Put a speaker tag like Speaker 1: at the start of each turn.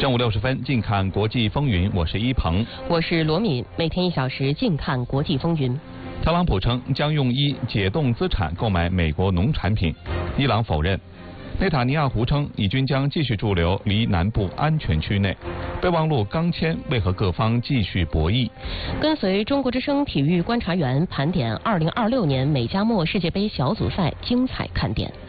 Speaker 1: 正午60分，近看国际风云，我是一鹏，
Speaker 2: 我是罗敏。每天1小时，近看国际风云。
Speaker 1: 特朗普称将用以解冻资产购买美国农产品，伊朗否认。内塔尼亚胡称，以军将继续驻留离南部安全区内。备忘录刚签，为何各方继续博弈？
Speaker 2: 跟随中国之声体育观察员盘点2026年美加墨世界杯小组赛精彩看点。